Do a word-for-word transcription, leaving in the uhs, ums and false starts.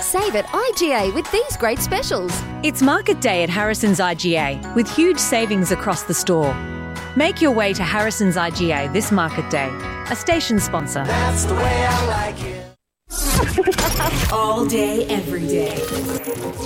Save at I G A with these great specials. It's Market Day at Harrison's I G A with huge savings across the store. Make your way to Harrison's I G A this Market Day, a station sponsor. That's the way I like it. All day, every day.